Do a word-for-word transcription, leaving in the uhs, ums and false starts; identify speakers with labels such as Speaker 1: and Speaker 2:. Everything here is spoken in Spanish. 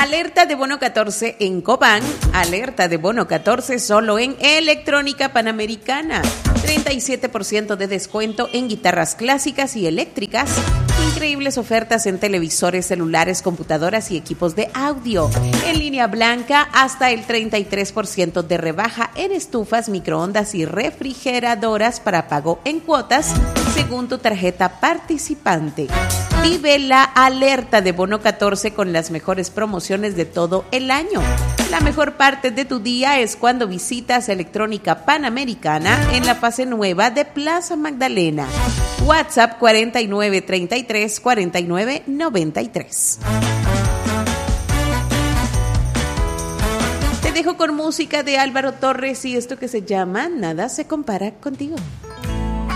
Speaker 1: Alerta de bono catorce en Cobán, alerta de bono catorce solo en Electrónica Panamericana. treinta y siete por ciento de descuento en guitarras clásicas y eléctricas. Increíbles ofertas en televisores, celulares, computadoras y equipos de audio. En línea blanca, hasta el treinta y tres por ciento de rebaja en estufas, microondas y refrigeradoras para pago en cuotas según tu tarjeta participante. Vive la alerta de bono catorce con las mejores promociones de todo el año. La mejor parte de tu día es cuando visitas Electrónica Panamericana en la fase nueva de Plaza Magdalena. WhatsApp cuarenta y nueve treinta y tres cuarenta y nueve noventa y tres. Te dejo con música de Álvaro Torres y esto que se llama Nada se compara contigo.